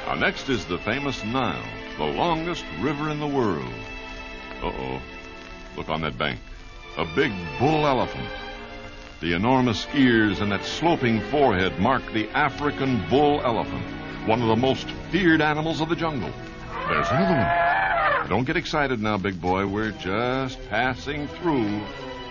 Now, next is the famous Nile, the longest river in the world. Uh-oh. Look on that bank. A big bull elephant. The enormous ears and that sloping forehead mark the African bull elephant, one of the most feared animals of the jungle. There's another one. Don't get excited now, big boy. We're just passing through.